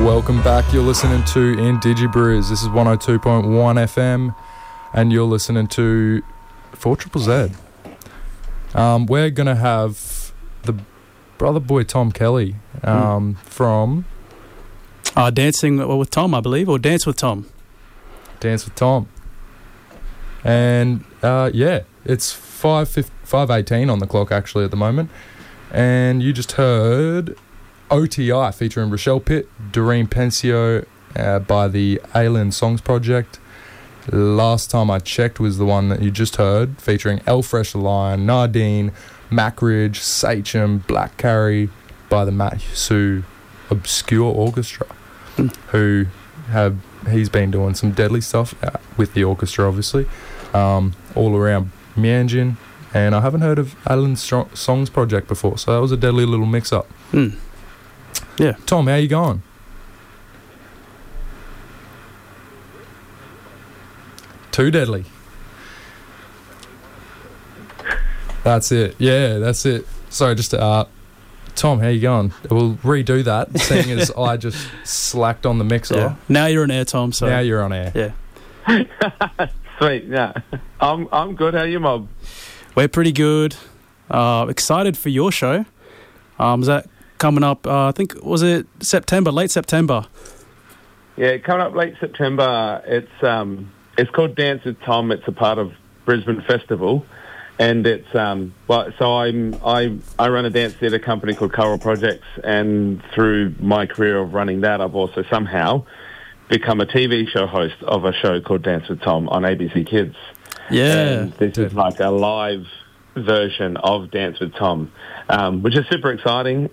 Welcome back. You're listening to Indigibrews. This is 102.1 FM, and you're listening to 4ZZZ. We're going to have the brother boy Tom Kelly from... Dancing with Tom, I believe, or Dance with Tom. Dance with Tom. And, it's 5:18 on the clock, actually, at the moment. And you just heard OTI featuring Rochelle Pitt, Doreen Pensio by the Alien Songs Project. Last time I checked was the one that you just heard, featuring El Fresh Lion, Nardine, Mackridge, Sachem, Black Carry by the Matsu Obscure Orchestra, he's been doing some deadly stuff with the orchestra, obviously, all around Mianjin, and I haven't heard of Alien Songs Project before, so that was a deadly little mix-up. Yeah. Tom, how you going? Too deadly. That's it. Yeah, that's it. Sorry, just Tom, how you going? We'll redo that, seeing as I just slacked on the mixer. Yeah. Now you're on air, Tom. So now you're on air. Yeah. Sweet. Yeah, I'm good. How are you, Mob? We're pretty good. Excited for your show. Is that coming up? I think was it September, late September. Yeah, coming up late September. It's called Dance with Tom. It's a part of Brisbane Festival. And it's I run a dance theatre company called Choral Projects, and through my career of running that, I've also somehow become a TV show host of a show called Dance with Tom on ABC Kids. Yeah, and this is like a live version of Dance with Tom, which is super exciting.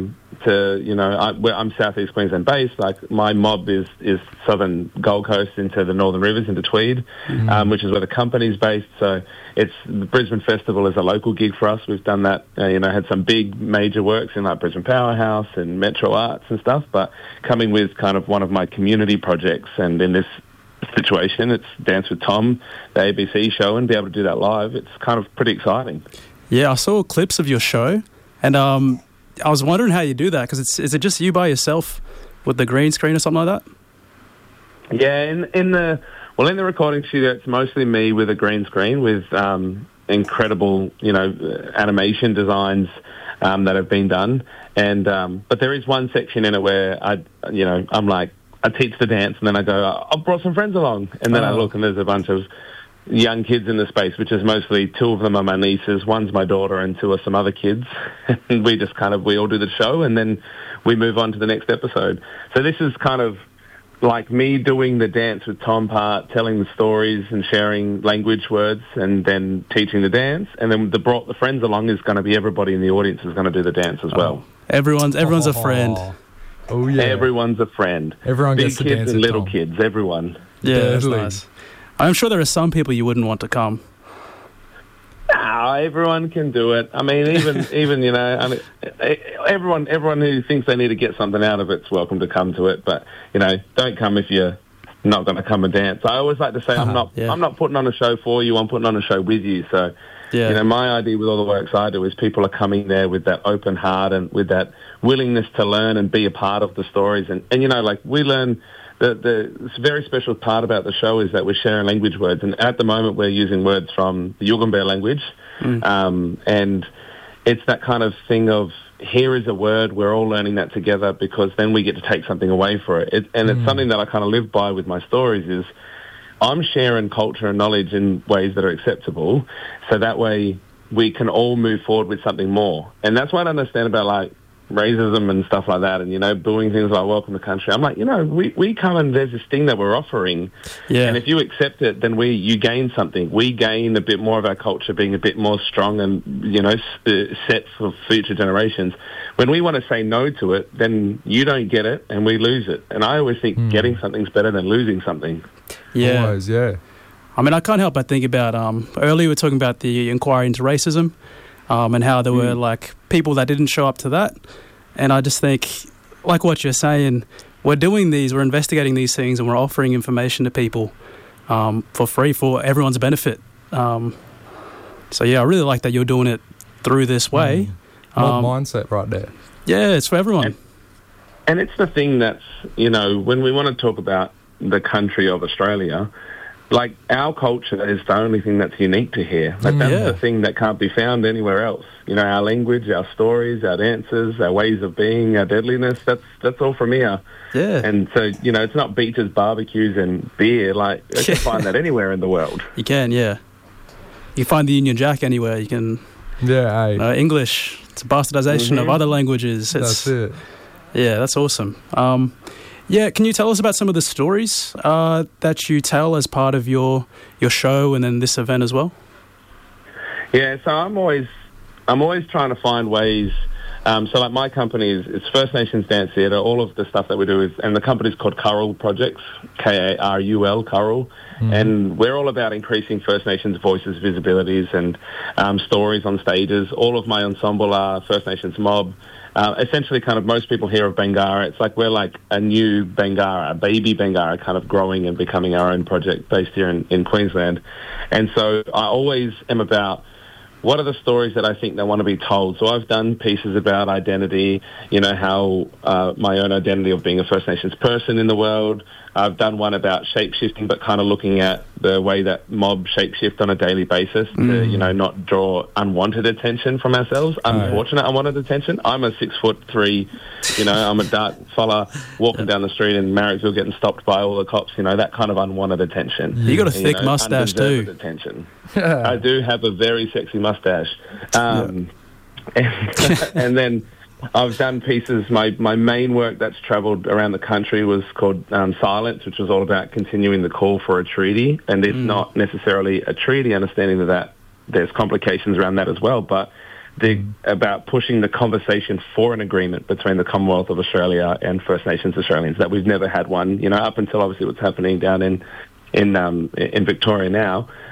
I'm Southeast Queensland based. Like my mob is southern Gold Coast into the Northern Rivers into Tweed, which is where the company's based. So it's the Brisbane Festival is a local gig for us. We've done that. Had some big major works in like Brisbane Powerhouse and Metro Arts and stuff. But coming with kind of one of my community projects, and in this situation, it's Dance with Tom, the ABC show, and be able to do that live. It's kind of pretty exciting. Yeah, I saw clips of your show, and I was wondering how you do that, because is it just you by yourself with the green screen or something like that? Yeah, in the recording studio, it's mostly me with a green screen with incredible, animation designs that have been done, and but there is one section in it where I'm like, I teach the dance, and then I go, I brought some friends along, and then I look, and there's a bunch of young kids in the space, which is mostly two of them are my nieces, one's my daughter, and two are some other kids. And we just we all do the show, and then we move on to the next episode. So this is kind of like me doing the Dance with Tom part, telling the stories and sharing language words, and then teaching the dance. And then brought the friends along is going to be everybody in the audience is going to do the dance as well. Everyone's a friend. Oh yeah, everyone's a friend. Everyone Big gets to kids dance and with little Tom. kids. Everyone. Yeah, that's nice. I'm sure there are some people you wouldn't want to come. Everyone can do it. I mean, even everyone who thinks they need to get something out of it's welcome to come to it. But don't come if you're not going to come and dance. I always like to say I'm not putting on a show for you. I'm putting on a show with you. So my idea with all the works I do is people are coming there with that open heart and with that willingness to learn and be a part of the stories. And we learn. The very special part about the show is that we're sharing language words, and at the moment we're using words from the Yugambeh language, and it's that kind of thing of here is a word, we're all learning that together, because then we get to take something away for it. It's something that I kind of live by with my stories is I'm sharing culture and knowledge in ways that are acceptable, so that way we can all move forward with something more. And that's what I understand about like racism and stuff like that, and booing things like welcome to country. I'm like, we come and there's this thing that we're offering, and if you accept it, then you gain something. We gain a bit more of our culture being a bit more strong and set for future generations. When we want to say no to it, then you don't get it and we lose it. And I always think getting something's better than losing something. Yeah. Always, yeah. I mean, I can't help but think about earlier we were talking about the inquiry into racism. And how there were like people that didn't show up to that, and I just think, like what you're saying, we're investigating these things, and we're offering information to people for free for everyone's benefit. So yeah, I really like that you're doing it through this way. Mindset right there. Yeah, it's for everyone. And it's the thing that's, you know, when we want to talk about the country of Australia, like, our culture is the only thing that's unique to here. Like, that's the thing that can't be found anywhere else. You know, our language, our stories, our dances, our ways of being, our deadliness, that's all from here. Yeah. And so, you know, it's not beaches, barbecues and beer. Like, you can find that anywhere in the world. You can, yeah. You find the Union Jack anywhere. You can... Yeah, English. It's a bastardization of other languages. That's it. Yeah, that's awesome. Yeah, can you tell us about some of the stories that you tell as part of your show and then this event as well? Yeah, so I'm always trying to find ways. So, like, my company is First Nations Dance Theatre. All of the stuff that we do and the company's called Karul Projects, Karul, Karul, and we're all about increasing First Nations voices, visibilities, and stories on stages. All of my ensemble are First Nations mob. Essentially, kind of, most people hear of Bangarra. It's like we're like a new Bangarra, a baby Bangarra, kind of growing and becoming our own project based here in Queensland. And so I always am about, what are the stories that I think they want to be told? So I've done pieces about identity, you know, how my own identity of being a First Nations person in the world. I've done one about shape-shifting, but kind of looking at the way that mob shape-shift on a daily basis to, you know, not draw unwanted attention from ourselves, unfortunate unwanted attention. I'm a 6'3", you know, I'm a dark fella walking down the street in Marrickville getting stopped by all the cops, you know, that kind and unwanted attention. You got a thick mustache too. Attention. I do have a very sexy mustache. And then I've done pieces. My main work that's travelled around the country was called Silence, which was all about continuing the call for a treaty. And it's not necessarily a treaty, understanding that there's complications around that as well, but about pushing the conversation for an agreement between the Commonwealth of Australia and First Nations Australians, that we've never had one, you know, up until obviously what's happening down in Victoria now.